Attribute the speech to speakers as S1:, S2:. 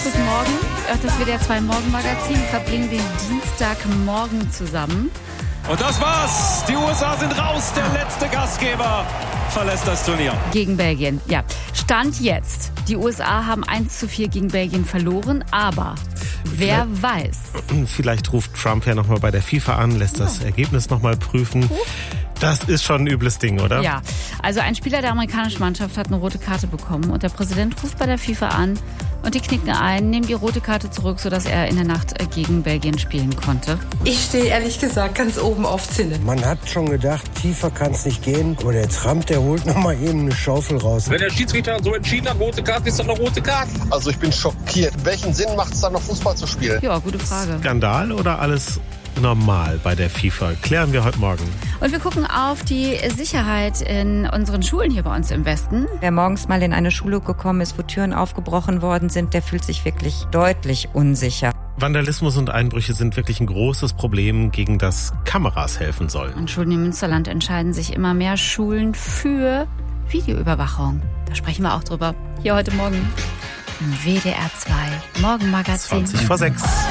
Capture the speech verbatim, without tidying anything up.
S1: guten Morgen. Das W D R zwei Morgenmagazin verbringen den Dienstagmorgen zusammen.
S2: Und das war's. Die U S A sind raus. Der letzte Gastgeber verlässt das Turnier.
S1: Gegen Belgien, ja. Stand jetzt. Die U S A haben eins zu vier gegen Belgien verloren, aber wer weiß.
S3: Vielleicht ruft Trump ja nochmal bei der FIFA an, lässt das ja. Ergebnis nochmal prüfen. Das ist schon ein übles Ding, oder?
S1: Ja, also ein Spieler der amerikanischen Mannschaft hat eine rote Karte bekommen und der Präsident ruft bei der FIFA an und die knicken ein, nehmen die rote Karte zurück, sodass er in der Nacht gegen Belgien spielen konnte.
S4: Ich stehe ehrlich gesagt ganz oben auf Zinne.
S5: Man hat schon gedacht, tiefer kann es nicht gehen, aber der Trump, der holt nochmal eben eine Schaufel raus.
S6: Wenn der Schiedsrichter so entschieden hat, rote Karte ist doch eine rote Karte.
S7: Also ich bin schockiert. Welchen Sinn macht es dann noch Fußball zu spielen?
S1: Ja, gute Frage.
S3: Skandal oder alles normal bei der FIFA? Klären wir heute Morgen.
S1: Und wir gucken auf die Sicherheit in unseren Schulen hier bei uns im Westen.
S8: Wer morgens mal in eine Schule gekommen ist, wo Türen aufgebrochen worden sind, der fühlt sich wirklich deutlich unsicher.
S3: Vandalismus und Einbrüche sind wirklich ein großes Problem, gegen das Kameras helfen sollen.
S1: An Schulen im Münsterland entscheiden sich immer mehr Schulen für Videoüberwachung. Da sprechen wir auch drüber. Hier heute Morgen im W D R zwei Morgenmagazin.
S3: zwanzig vor sechs.